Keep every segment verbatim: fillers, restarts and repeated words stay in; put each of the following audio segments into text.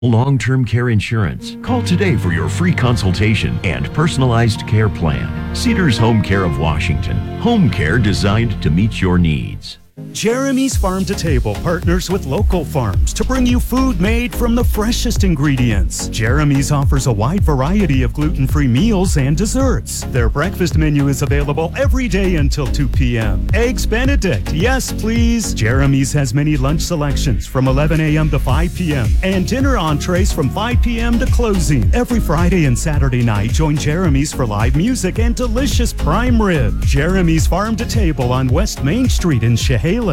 Long-term care insurance. Call today for your free consultation and personalized care plan. Cedars Home Care of Washington. Home care designed to meet your needs. Jeremy's Farm to Table partners with local farms to bring you food made from the freshest ingredients. Jeremy's offers a wide variety of gluten-free meals and desserts. Their breakfast menu is available every day until two p.m. Eggs Benedict, yes please. Jeremy's has many lunch selections from eleven a.m. to five p.m. and dinner entrees from five p.m. to closing. Every Friday and Saturday night, join Jeremy's for live music and delicious prime rib. Jeremy's Farm to Table on West Main Street in Chehalis.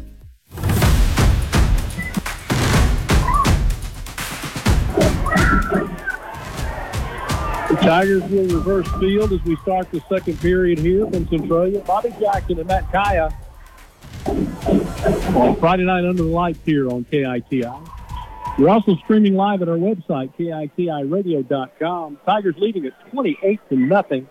The Tigers will reverse field as we start the second period here from Centralia. Bobby Jackson and Matt Kaya on Friday night under the lights here on K I T I. We're also streaming live at our website, K I T I radio dot com. Tigers leading at twenty-eight to nothing.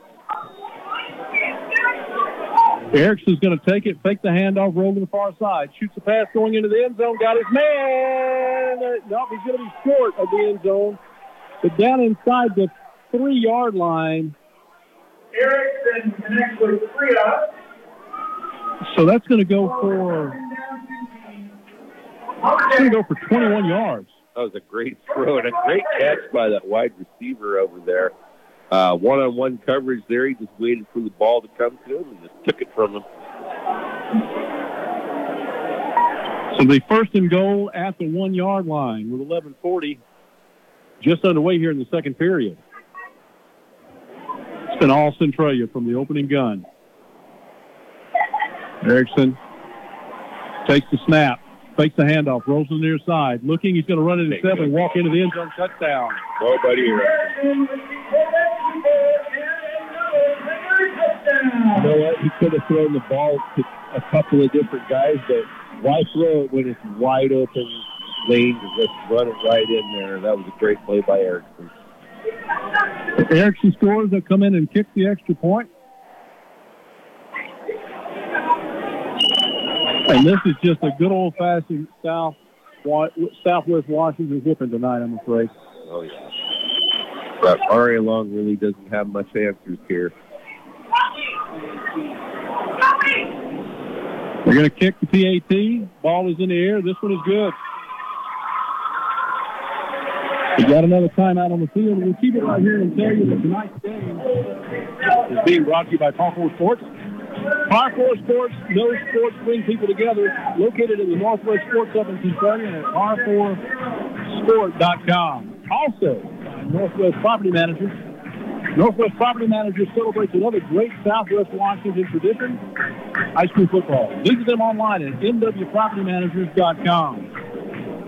Erickson's going to take it, fake the handoff, roll to the far side, shoots the pass going into the end zone, got his man. Nope, he's going to be short of the end zone, but down inside the three-yard line. Erickson connects with three up. So that's going to go for, it's going to go for twenty-one yards. That was a great throw and a great catch by that wide receiver over there. Uh, one-on-one coverage there. He just waited for the ball to come to him and just took it from him. So the first and goal at the one-yard line with eleven forty just underway here in the second period. It's been all Centralia from the opening gun. Erickson takes the snap, fakes the handoff, rolls to the near side. Looking, he's going to run it himself and walk into the end zone touchdown. Oh, buddy. You know what? He could have thrown the ball to a couple of different guys, but why throw it when it's wide open lane to just run it right in there? That was a great play by Erickson. Erickson scores. They'll come in and kick the extra point. And this is just a good old-fashioned South, Southwest Washington whipping tonight, I'm afraid. Oh, yeah. But Ari Long really doesn't have much answers here. They're going to kick the P A T. Ball is in the air. This one is good. We got another timeout on the field. We'll keep it right here and tell you that tonight's game is being brought to you by Par four Sports. Par four Sports, those sports bring people together. Located in the Northwest Sports Hub in Centralia at par four sport dot com. Also, Northwest Property Managers. Northwest Property Managers celebrates another great Southwest Washington tradition, high school football. Visit them online at N W property managers dot com.